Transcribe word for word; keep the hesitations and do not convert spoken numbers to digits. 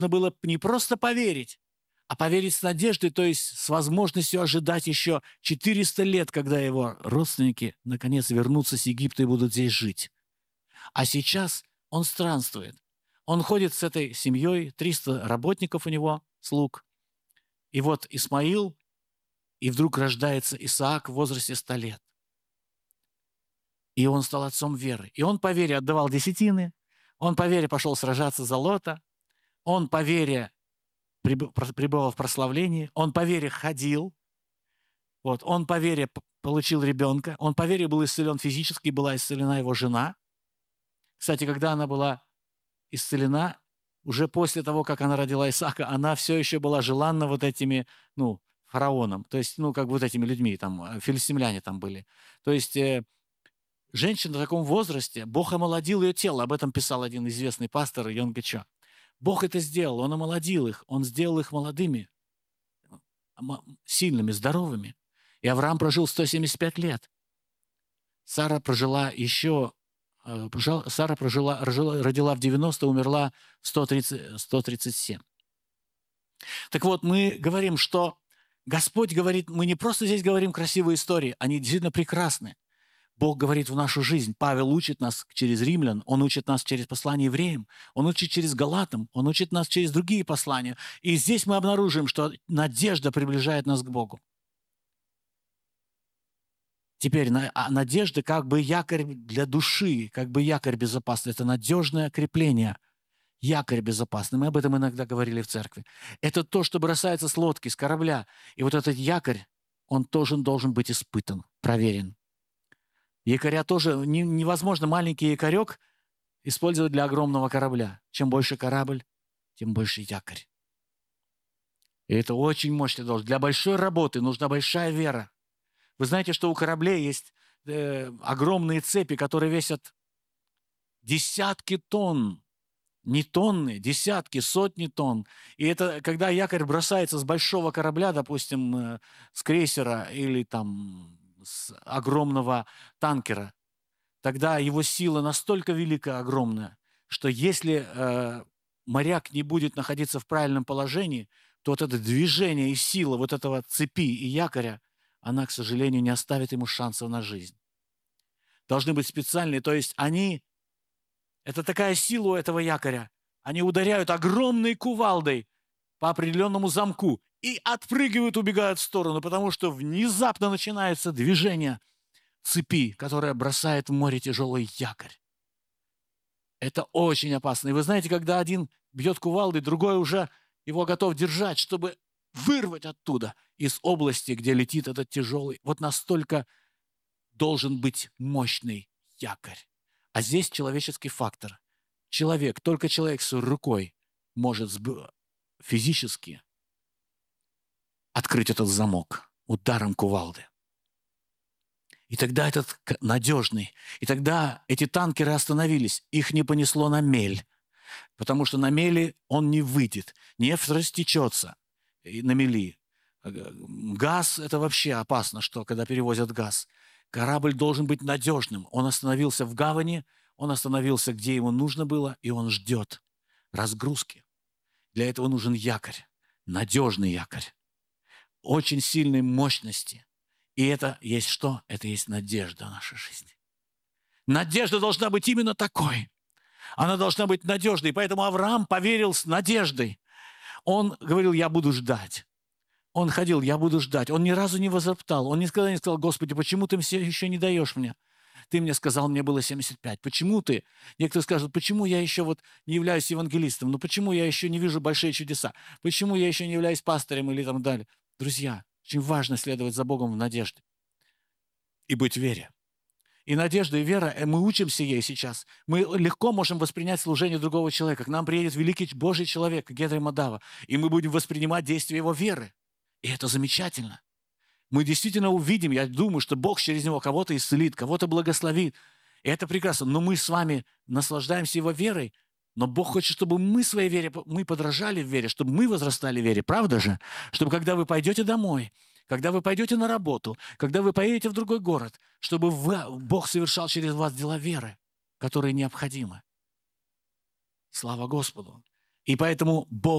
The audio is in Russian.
нужно было не просто поверить, а поверить с надеждой, то есть с возможностью ожидать еще четыреста лет, когда его родственники наконец вернутся с Египта и будут здесь жить. А сейчас он странствует. Он ходит с этой семьей, триста работников у него, слуг. И вот Исмаил, и вдруг рождается Исаак в возрасте ста лет. И он стал отцом веры. И он по вере отдавал десятины, он по вере пошел сражаться за Лота, он по вере пребывал в прославлении, он по вере ходил, вот, он по вере получил ребенка, он по вере был исцелен физически, была исцелена его жена. Кстати, когда она была исцелена, уже после того, как она родила Исаака, она все еще была желанна вот этими, ну, фараоном, то есть, ну, как бы вот этими людьми, там, филистимляне там были. То есть э, женщина в таком возрасте, Бог омолодил ее тело, об этом писал один известный пастор Йон Гэчо. Бог это сделал, Он омолодил их, Он сделал их молодыми, сильными, здоровыми. И Авраам прожил сто семьдесят пять лет. Сара прожила еще, Сара прожила, родила в девяносто, умерла в сто тридцать семь. Так вот, мы говорим, что Господь говорит, мы не просто здесь говорим красивые истории, они действительно прекрасны. Бог говорит в нашу жизнь. Павел учит нас через римлян, он учит нас через послание евреям, он учит через галатам, он учит нас через другие послания. И здесь мы обнаружим, что надежда приближает нас к Богу. Теперь надежда как бы якорь для души, как бы якорь безопасный. Это надежное крепление, якорь безопасный. Мы об этом иногда говорили в церкви. Это то, что бросается с лодки, с корабля. И вот этот якорь, он тоже должен быть испытан, проверен. Якоря тоже невозможно маленький якорек использовать для огромного корабля. Чем больше корабль, тем больше якорь. И это очень мощный должен. Для большой работы нужна большая вера. Вы знаете, что у кораблей есть э, огромные цепи, которые весят десятки тонн. Не тонны, десятки, сотни тонн. И это когда якорь бросается с большого корабля, допустим, э, с крейсера или там с огромного танкера, тогда его сила настолько велика, огромная, что если э, моряк не будет находиться в правильном положении, то вот это движение и сила вот этого цепи и якоря, она, к сожалению, не оставит ему шансов на жизнь. Должны быть специальные, то есть они, это такая сила у этого якоря, они ударяют огромной кувалдой по определенному замку и отпрыгивают, убегают в сторону, потому что внезапно начинается движение цепи, которая бросает в море тяжелый якорь. Это очень опасно. И вы знаете, когда один бьет кувалдой, другой уже его готов держать, чтобы вырвать оттуда, из области, где летит этот тяжелый. Вот настолько должен быть мощный якорь. А здесь человеческий фактор. Человек, только человек с рукой может физически открыть этот замок ударом кувалды. И тогда этот надежный, и тогда эти танкеры остановились, их не понесло на мель, потому что на мели он не выйдет, нефть растечется на мели. Газ – это вообще опасно, что когда перевозят газ. Корабль должен быть надежным. Он остановился в гавани, он остановился, где ему нужно было, и он ждет разгрузки. Для этого нужен якорь, надежный якорь, очень сильной мощности. И это есть что? Это есть надежда в нашей жизни. Надежда должна быть именно такой. Она должна быть надежной. Поэтому Авраам поверил с надеждой. Он говорил, я буду ждать. Он ходил, я буду ждать. Он ни разу не возроптал. Он никогда не сказал, Господи, почему ты все еще не даешь мне? Ты мне сказал, мне было семьдесят пять. Почему ты? Некоторые скажут, почему я еще вот не являюсь евангелистом? Ну почему я еще не вижу большие чудеса? Почему я еще не являюсь пастором или там далее? Друзья, очень важно следовать за Богом в надежде и быть в вере. И надежда, и вера, мы учимся ей сейчас. Мы легко можем воспринять служение другого человека. К нам приедет великий Божий человек, Гедри Мадава, и мы будем воспринимать действие его веры. И это замечательно. Мы действительно увидим, я думаю, что Бог через него кого-то исцелит, кого-то благословит. И это прекрасно. Но мы с вами наслаждаемся его верой, но Бог хочет, чтобы мы своей вере, мы подражали в вере, чтобы мы возрастали в вере. Правда же? Чтобы когда вы пойдете домой, когда вы пойдете на работу, когда вы поедете в другой город, чтобы вы, Бог совершал через вас дела веры, которые необходимы. Слава Господу. И поэтому Бог